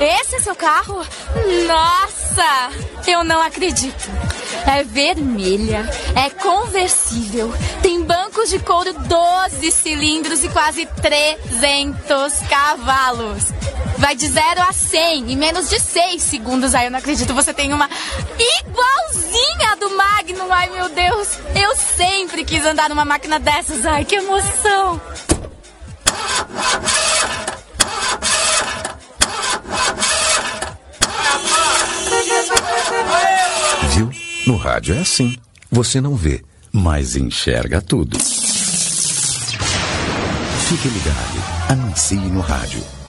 Esse é seu carro? Nossa, eu não acredito. É vermelha, é conversível, tem bancos de couro 12 cilindros e quase 300 cavalos. Vai de 0 a 100 em menos de 6 segundos. Ai, eu não acredito, você tem uma igualzinha do Magnum. Ai, meu Deus, eu sempre quis andar numa máquina dessas. Ai, que emoção. Viu? No rádio é assim. Você não vê, mas enxerga tudo. Fique ligado. Anuncie no rádio.